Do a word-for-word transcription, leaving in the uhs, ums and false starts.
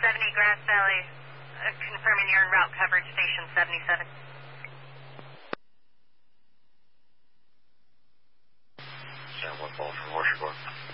seventy Grass Valley, uh, confirming you're en route coverage, station seventy-seven. San one ball from Washington.